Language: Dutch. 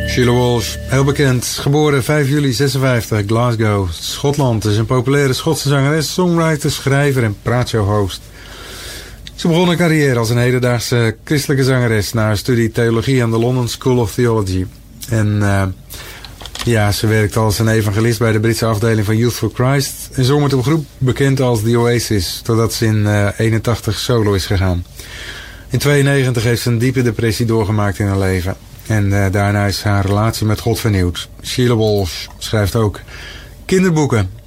Sheila Walsh, heel bekend. Geboren 5 juli 56, Glasgow, Schotland. Is een populaire Schotse zangeres, songwriter, schrijver en praatshowhost. Ze begon een carrière als een hedendaagse christelijke zangeres na haar studie theologie aan de London School of Theology. En ze werkte als een evangelist bij de Britse afdeling van Youth for Christ. En zong met een groep bekend als The Oasis, totdat ze in 81 solo is gegaan. In 92 heeft ze een diepe depressie doorgemaakt in haar leven. En daarna is haar relatie met God vernieuwd. Sheila Walsh schrijft ook kinderboeken.